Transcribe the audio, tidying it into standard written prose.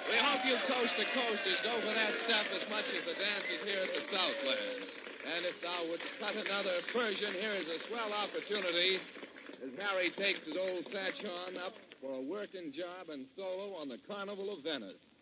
We hope you coast-to-coasters go for that stuff as much as the dancers here at the Southland. And if thou wouldst cut another Persian, here is a swell opportunity as Harry takes his old Satchon up for a working job and solo on the Carnival of Venice.